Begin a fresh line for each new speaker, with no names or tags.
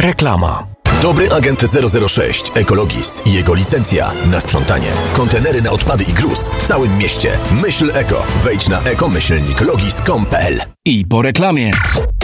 Reklama.
Dobry agent 006 Ekologis i jego licencja na sprzątanie. Kontenery na odpady i gruz w całym mieście. Myśl eko. Wejdź na ekomyślniklogis.com.pl.
I po reklamie.